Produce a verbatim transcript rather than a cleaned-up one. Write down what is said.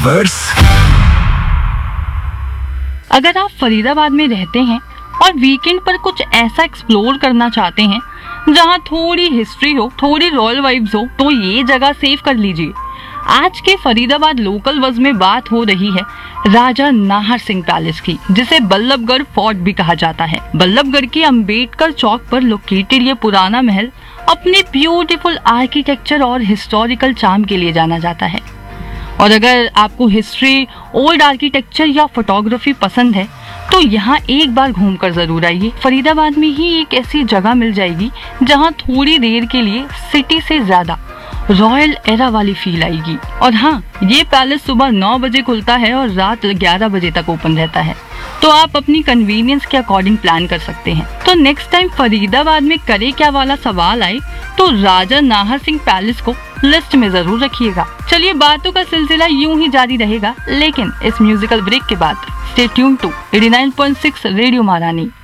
Verse. अगर आप फरीदाबाद में रहते हैं और वीकेंड पर कुछ ऐसा एक्सप्लोर करना चाहते हैं जहां थोड़ी हिस्ट्री हो, थोड़ी रॉयल वाइब्स हो, तो ये जगह सेव कर लीजिए। आज के फरीदाबाद लोकल बज़ में बात हो रही है राजा नाहर सिंह पैलेस की, जिसे बल्लभगढ़ फोर्ट भी कहा जाता है। बल्लभगढ़ के अंबेडकर चौक पर लोकेटेड ये पुराना महल अपने ब्यूटीफुल आर्किटेक्चर और हिस्टोरिकल चार्म के लिए जाना जाता है। और अगर आपको हिस्ट्री, ओल्ड आर्किटेक्चर या फोटोग्राफी पसंद है तो यहाँ एक बार घूमकर जरूर आइए। फरीदाबाद में ही एक ऐसी जगह मिल जाएगी जहाँ थोड़ी देर के लिए सिटी से ज्यादा रॉयल एरा वाली फील आएगी। और हाँ, ये पैलेस सुबह नौ बजे खुलता है और रात ग्यारह बजे तक ओपन रहता है, तो आप अपनी कन्वीनियंस के अकॉर्डिंग प्लान कर सकते हैं। तो नेक्स्ट टाइम फरीदाबाद में करे क्या वाला सवाल आए तो राजा नाहर सिंह पैलेस को लिस्ट में जरूर रखिएगा। चलिए, बातों का सिलसिला यूं ही जारी रहेगा, लेकिन इस म्यूजिकल ब्रेक के बाद stay tune to eighty nine point six radio महारानी।